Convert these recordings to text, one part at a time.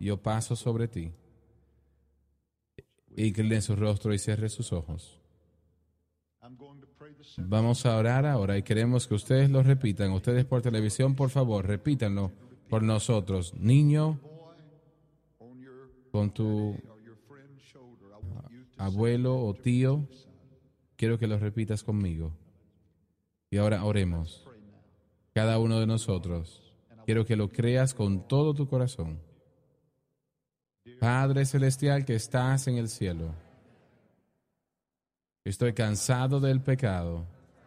yo paso sobre ti. Incline su rostro y cierre sus ojos. Vamos a orar ahora y queremos que ustedes lo repitan. Ustedes por televisión, por favor, repítanlo por nosotros. Niño, con tu abuelo o tío, quiero que lo repitas conmigo. Y ahora oremos. Cada uno de nosotros, quiero que lo creas con todo tu corazón. Padre Celestial que estás en el cielo, estoy cansado del pecado,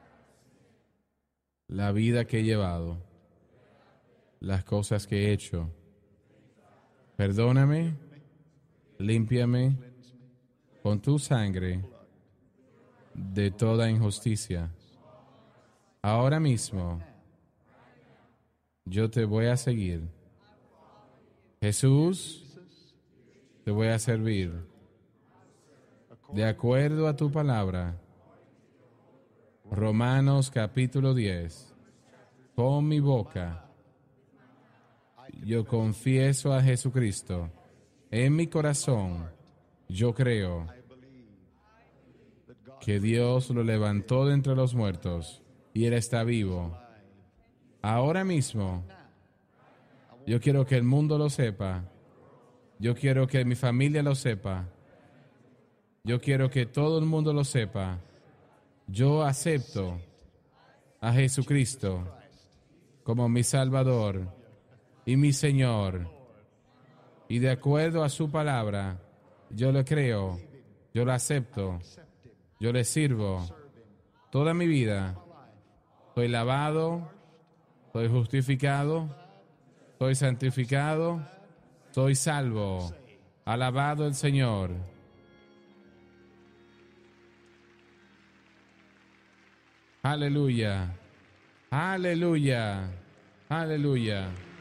la vida que he llevado, las cosas que he hecho. Perdóname, límpiame con tu sangre de toda injusticia. Ahora mismo, yo te voy a seguir. Jesús, te voy a servir de acuerdo a tu palabra. Romanos capítulo 10. Con mi boca yo confieso a Jesucristo. En mi corazón yo creo que Dios lo levantó de entre los muertos y Él está vivo. Ahora mismo yo quiero que el mundo lo sepa. Yo quiero que mi familia lo sepa. Yo quiero que todo el mundo lo sepa. Yo acepto a Jesucristo como mi Salvador y mi Señor. Y de acuerdo a su palabra, yo le creo, yo la acepto, yo le sirvo. Toda mi vida soy lavado, soy justificado, soy santificado, soy salvo. Alabado el Señor. Aleluya. Aleluya. Aleluya.